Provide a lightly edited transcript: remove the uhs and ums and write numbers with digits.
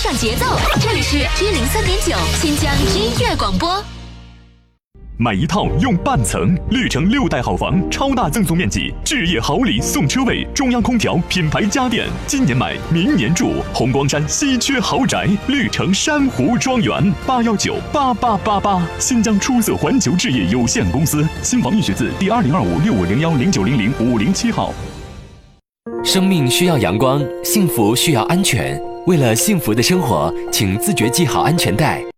上节奏，这里是 G03.9 新疆音乐广播。 买一套用半层，绿城6代好房，超大赠送面积，置业好礼送车位，中央空调，品牌家电，今年买，明年住。红光山稀缺豪宅，绿城珊瑚庄园，8198888，新疆出色环球置业有限公司，新房易学字第202565010900-507号。 生命需要阳光，幸福需要安全。为了幸福的生活，请自觉系好安全带，